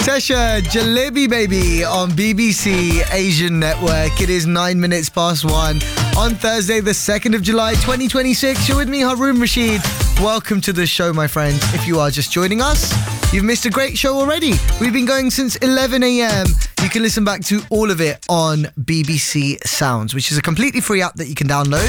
Tesha, Jalebi Baby on BBC Asian Network. It is 9 minutes past 1 on Thursday, the 2nd of July, 2026. You're with me, Haroon Rashid. Welcome to the show, my friends. If you are just joining us, you've missed a great show already. We've been going since 11 a.m. You can listen back to all of it on BBC Sounds, which is a completely free app that you can download.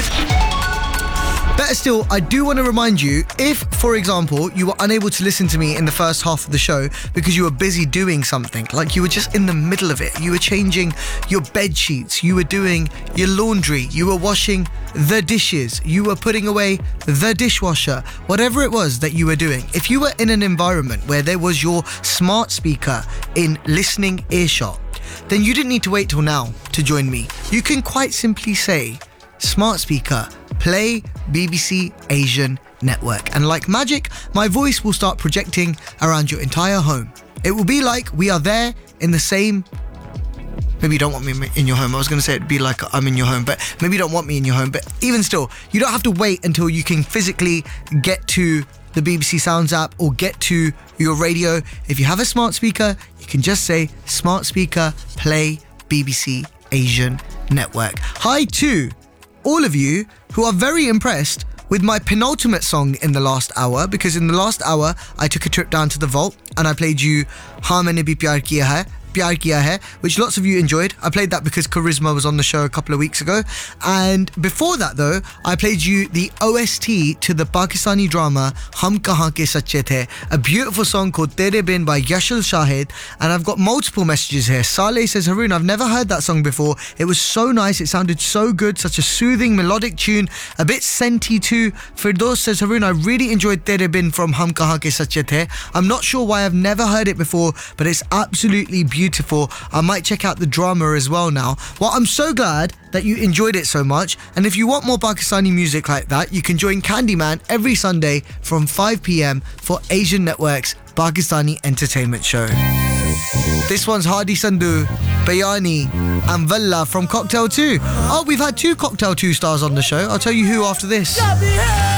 Better still, I do want to remind you, if, for example, you were unable to listen to me in the first half of the show because you were busy doing something, like you were just in the middle of it, you were changing your bed sheets, you were doing your laundry, you were washing the dishes, you were putting away the dishwasher, whatever it was that you were doing, if you were in an environment where there was your smart speaker in listening earshot, then you didn't need to wait till now to join me. You can quite simply say, smart speaker, play BBC Asian Network. And like magic, my voice will start projecting around your entire home. It will be like we are there in the same... Maybe you don't want me in your home. I was going to say it'd be like I'm in your home, but maybe you don't want me in your home. But even still, you don't have to wait until you can physically get to the BBC Sounds app or get to your radio. If you have a smart speaker, you can just say, smart speaker, play BBC Asian Network. Hi to all of you who are very impressed with my penultimate song in the last hour, because in the last hour I took a trip down to the vault and I played you Haan Maine Bhi Pyar Kiya Hai, which lots of you enjoyed. I played that because Charisma was on the show a couple of weeks ago. And before that though, I played you the OST to the Pakistani drama Hum Kahan Ke Sacche The, a beautiful song called Tere Bin by Yashil Shahid. And I've got multiple messages here. Saleh says, Haroon, I've never heard that song before. It was so nice. It sounded so good. Such a soothing melodic tune, a bit scenty too. Firdaus says, Haroon, I really enjoyed Tere Bin from Hum Kahan Ke Sacche The. I'm not sure why I've never heard it before, but it's absolutely beautiful. I might check out the drama as well now. Well, I'm so glad that you enjoyed it so much. And if you want more Pakistani music like that, you can join Candyman every Sunday from 5 p.m. for Asian Network's Pakistani entertainment show. This one's Hadi Sandhu, Bayani and Valla from Cocktail 2. Oh, we've had 2 Cocktail 2 stars on the show. I'll tell you who after this.